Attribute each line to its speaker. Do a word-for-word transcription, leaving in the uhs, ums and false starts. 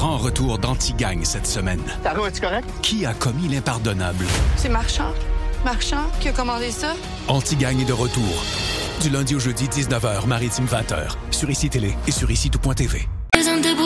Speaker 1: grand retour d'Anti-Gang cette semaine.
Speaker 2: Taro, es-tu correct?
Speaker 1: Qui a commis l'impardonnable?
Speaker 3: C'est Marchand. Marchand qui a commandé ça.
Speaker 1: Anti-Gang est de retour. Du lundi au jeudi, dix-neuf heures, Maritime vingt heures. Sur I C I Télé et sur ici tout point T V.